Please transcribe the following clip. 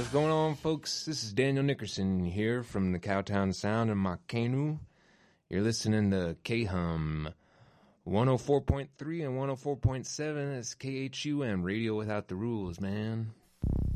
going on, folks? This is Daniel Nickerson here from the Cowtown Sound in Makenu. You're listening to KHUM 104.3 and 104.7. It's KHUM, Radio Without the Rules, man.